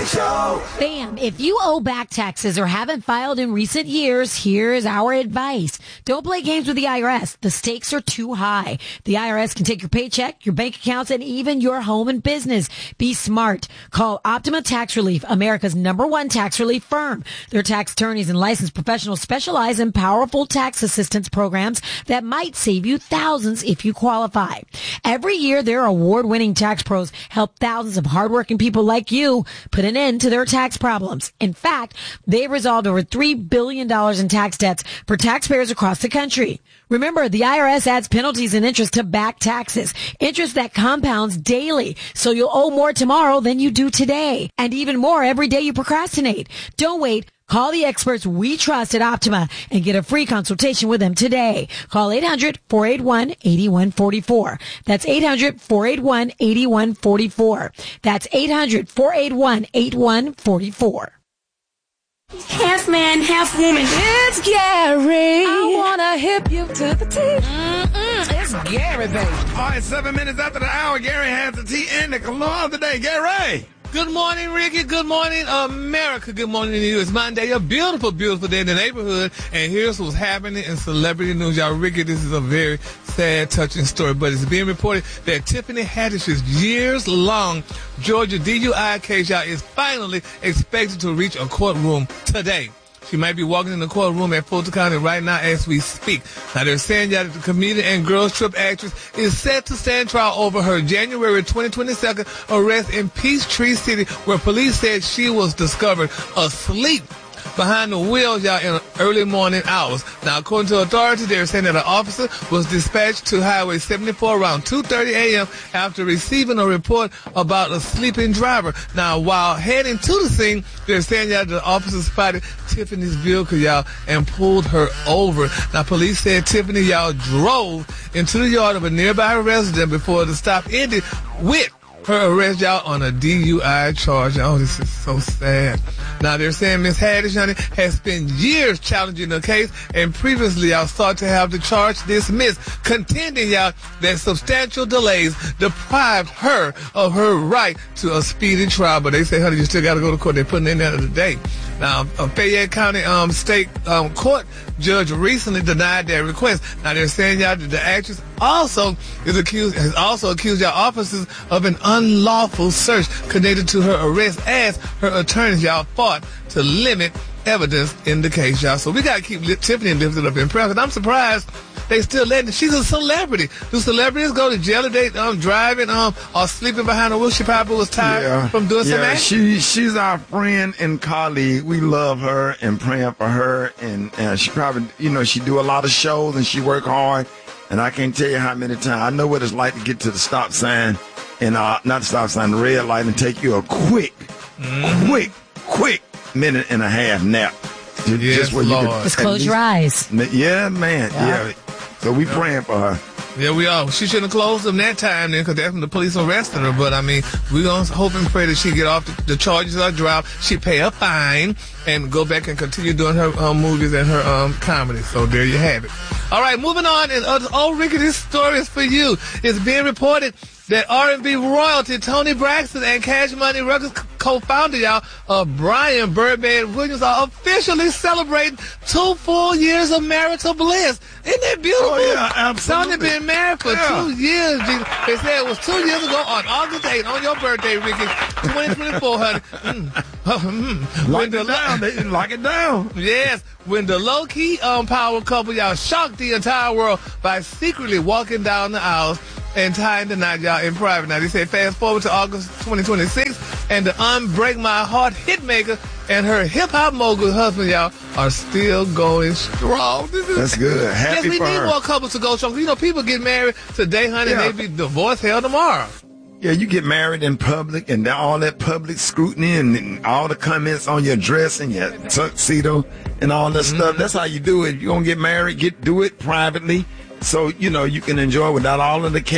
Show. Bam! If you owe back taxes or haven't filed in recent years, here's our advice. Don't play games with the IRS. The stakes are too high. The IRS can take your paycheck, your bank accounts, and even your home and business. Be smart. Call Optima Tax Relief, America's #1 tax relief firm. Their tax attorneys and licensed professionals specialize in powerful tax assistance programs that might save you thousands if you qualify. Every year, their award-winning tax pros help thousands of hardworking people like you put an end to their tax problems. In fact, they've resolved over $3 billion in tax debts for taxpayers across the country. Remember, the IRS adds penalties and interest to back taxes, interest that compounds daily, so you'll owe more tomorrow than you do today, and even more every day you procrastinate. Don't wait. Call the experts we trust at Optima and get a free consultation with them today. Call 800-481-8144. That's 800-481-8144. That's 800-481-8144. Half man, half woman. It's Gary. I wanna hip you to the T. It's Gary, baby. All right, 7 minutes after the hour, Gary has the tea and the cologne of the day. Gary. Good morning, Ricky. Good morning, America. Good morning to you. It's Monday, a beautiful, beautiful day in the neighborhood. And here's what's happening in celebrity news. Y'all, Ricky, this is a very sad, touching story. But it's being reported that Tiffany Haddish's years-long Georgia DUI case, y'all, is finally expected to reach a courtroom today. She might be walking in the courtroom at Fulton County right now as we speak. Now, they're saying that the comedian and Girls Trip actress is set to stand trial over her January 2022 arrest in Peachtree City, where police said she was discovered asleep behind the wheel, y'all, in early morning hours. Now, according to authorities, they're saying that an officer was dispatched to Highway 74 around 2:30 a.m. after receiving a report about a sleeping driver. Now, while heading to the scene, they're saying that the officer spotted Tiffany's vehicle, y'all, and pulled her over. Now, police said Tiffany, y'all, drove into the yard of a nearby resident before the stop ended with her arrest, y'all, on a DUI charge. Oh, this is so sad. Now, they're saying Miss Haddish, honey, has spent years challenging the case and previously, y'all, sought to have the charge dismissed, contending, y'all, that substantial delays deprived her of her right to a speedy trial. But they say, honey, you still got to go to court. They're putting it in there today. Now, a Fayette County state court judge recently denied their request. Now, they're saying, y'all, that the actress has also accused y'all officers of an unlawful search connected to her arrest as her attorneys, y'all, fought to limit evidence in the case, y'all. So we got to keep Tiffany lifted up in prayer, because I'm surprised they still letting her. She's a celebrity. Do celebrities go to jail if they driving or sleeping behind a wheel? She probably was tired from doing some action. She's our friend and colleague. We love her and praying for her. And she probably, she do a lot of shows and she work hard. And I can't tell you how many times. I know what it's like to get to the stop sign and not the stop sign, the red light, and take you a quick minute and a half nap. Just close your eyes. Yeah, man. Yeah. So we praying for her. Yeah, we are. She shouldn't have closed them that time then, because that's when the police arrested her. But, I mean, we're going to hope and pray that she get off the charges of drop. She pay a fine and go back and continue doing her movies and her comedy. So there you have it. All right, moving on. And Ricky, this story is for you. It's being reported that R&B royalty Toni Braxton and Cash Money Records co-founder, y'all, Brian Birdman Williams, are officially celebrating 2 full years of marital bliss. Isn't that beautiful? Oh, yeah, absolutely. Toni been married for 2 years. They said it was 2 years ago on August 8th, on your birthday, Ricky, 2024, honey. Lock it down. Yes. When the low-key power couple, y'all, shocked the entire world by secretly walking down the aisles and tying the knot, y'all, in private. Now, they say fast forward to August 2026, and the Unbreak My Heart hitmaker and her hip-hop mogul husband, y'all, are still going strong. That's good. Happy we for need her. more couples to go strong. People get married today, honey, and they be divorced hell tomorrow. Yeah, you get married in public, and all that public scrutiny and all the comments on your dress and your tuxedo and all that stuff. That's how you do it. You're going to get married, do it privately. So, you can enjoy without all of the